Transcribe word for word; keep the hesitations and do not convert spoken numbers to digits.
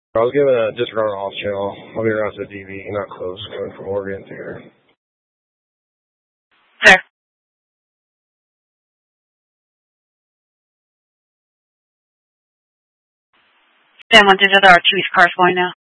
I was giving a disregard off channel. I'll be around to the D V, not close, coming from Oregon to here. There. Then one digit, there are two cars going now.